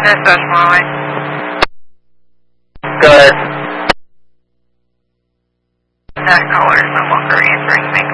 Dispatch Molly. Good. That caller is no longer answering me.